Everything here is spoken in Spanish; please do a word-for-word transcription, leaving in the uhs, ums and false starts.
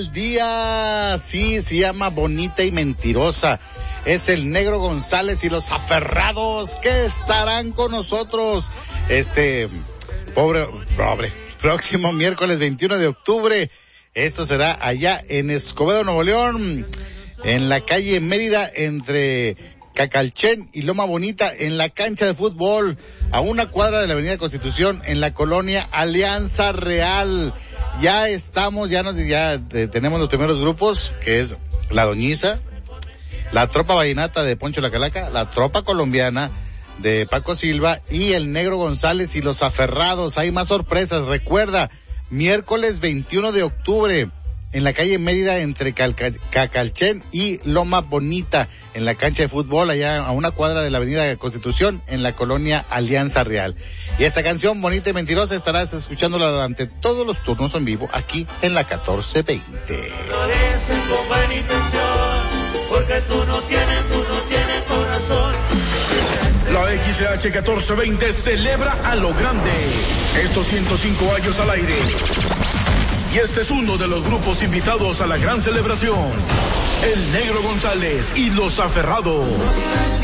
El día, sí, se llama Bonita y Mentirosa. Es el Negro González y los Aferrados que estarán con nosotros este pobre, pobre, próximo miércoles veintiuno de octubre. Esto será allá en Escobedo, Nuevo León, en la calle Mérida, entre Cacalchen y Loma Bonita, en la cancha de fútbol, a una cuadra de la Avenida Constitución, en la colonia Alianza Real. Ya estamos, ya nos, ya eh, tenemos los primeros grupos, que es La Doñiza, la Tropa Vallenata de Poncho La Calaca, la Tropa Colombiana de Paco Silva y el Negro González y los Aferrados. Hay más sorpresas. Recuerda, miércoles veintiuno de octubre, en la calle Mérida, entre Calca- Cacalchen y Loma Bonita, en la cancha de fútbol, allá a una cuadra de la Avenida Constitución, en la colonia Alianza Real. Y esta canción, Bonita y Mentirosa, estarás escuchándola durante todos los turnos en vivo, aquí en la catorce veinte. Lo dicen con buena intención, porque tú no tienes, tú no tienes corazón. La X C H catorce veinte celebra a lo grande estos ciento cinco años al aire. Y este es uno de los grupos invitados a la gran celebración. El Negro González y los Aferrados.